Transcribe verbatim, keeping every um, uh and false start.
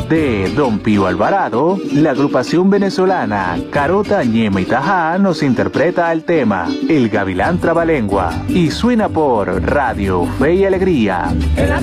de Don Pío Alvarado, la agrupación venezolana Carota, Ñema y Tajá nos interpreta el tema El Gavilán Trabalengua y suena por Radio Fe y Alegría.